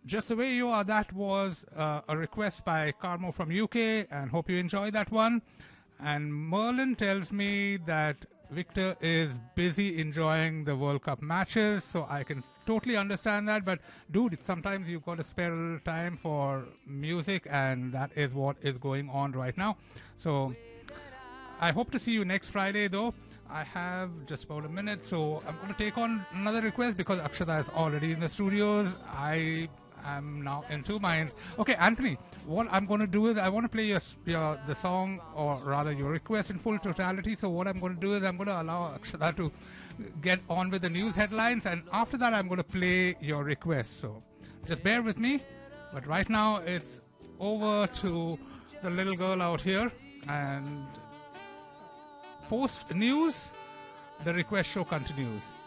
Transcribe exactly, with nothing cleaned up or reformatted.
Just the Way You Are, that was uh, a request by Carmo from U K, and hope you enjoy that one. And Merlin tells me that Victor is busy enjoying the World Cup matches, so I can totally understand that. But dude, sometimes you've got to spare a little time for music, and that is what is going on right now. So I hope to see you next Friday, though. I have just about a minute, so I'm going to take on another request because Akshata is already in the studios. I am now in two minds. Okay, Anthony, what I'm going to do is I want to play your, your the song, or rather your request, in full totality. So what I'm going to do is I'm going to allow Akshata to get on with the news headlines, and after that I'm going to play your request. So just bear with me. But right now it's over to the little girl out here, and post news, the request show continues.